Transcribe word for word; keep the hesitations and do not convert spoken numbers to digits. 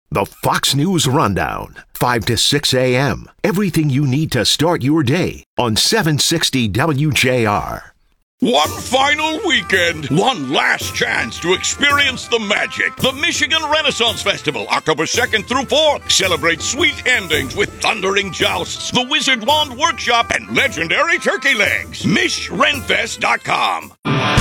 The Fox News Rundown, five to six a.m. Everything you need to start your day on seven sixty W J R. One final weekend, one last chance to experience the magic. The Michigan Renaissance Festival, October second through fourth. Celebrate sweet endings with thundering jousts, the Wizard Wand Workshop, and legendary turkey legs. Mich Renfest dot com.